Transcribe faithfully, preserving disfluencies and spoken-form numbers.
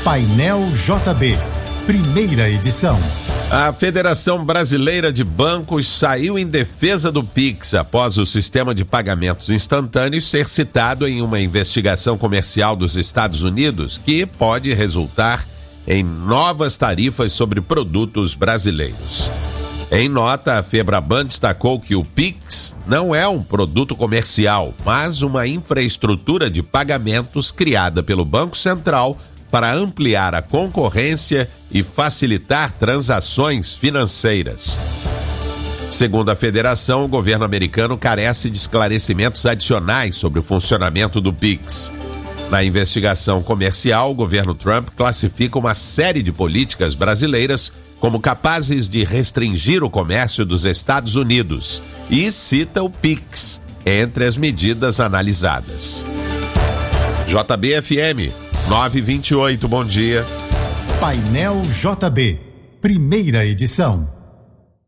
Painel J B, primeira edição. A Federação Brasileira de Bancos saiu em defesa do Pix após o sistema de pagamentos instantâneos ser citado em uma investigação comercial dos Estados Unidos que pode resultar em novas tarifas sobre produtos brasileiros. Em nota, a Febraban destacou que o Pix não é um produto comercial, mas uma infraestrutura de pagamentos criada pelo Banco Central para ampliar a concorrência e facilitar transações financeiras. Segundo a federação, o governo americano carece de esclarecimentos adicionais sobre o funcionamento do Pix. Na investigação comercial, o governo Trump classifica uma série de políticas brasileiras como capazes de restringir o comércio dos Estados Unidos e cita o Pix entre as medidas analisadas. J B F M nove vinte e oito, bom dia. Painel J B, primeira edição.